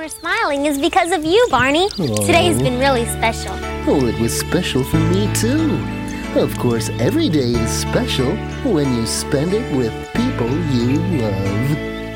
we're smiling is because of you, Barney. Today has been really special. Oh, it was special for me, too. Of course, every day is special when you spend it with people you love.